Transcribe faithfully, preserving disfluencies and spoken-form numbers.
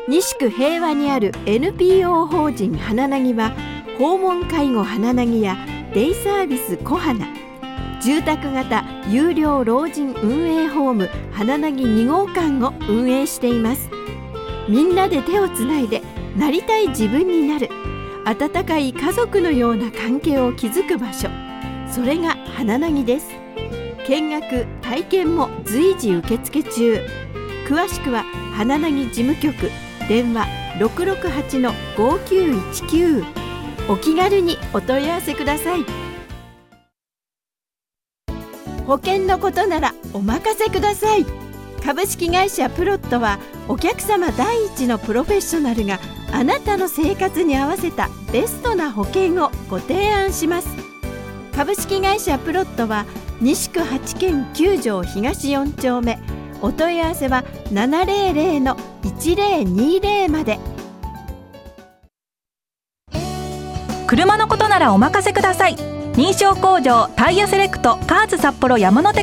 西区平和にある エヌピーオー 法人花なぎは、訪問介護花なぎやデイサービス小花、住宅型有料老人運営ホーム花なぎに号館を運営しています。みんなで手をつないでなりたい自分になる、温かい家族のような関係を築く場所、それが花なぎです。見学体験も随時受付中。詳しくは花なぎ事務局、電話 ろくろくはちのごきゅういちきゅう。 お気軽にお問い合わせください。保険のことならお任せください。株式会社プロットは、お客様第一のプロフェッショナルがあなたの生活に合わせたベストな保険をご提案します。株式会社プロットは西区はちけんきゅう条東よん丁目。お問い合わせは ななぜろぜろのいちぜろにぜろ まで。 車のことならお任せください。認証工場タイヤセレクトカーズ札幌山手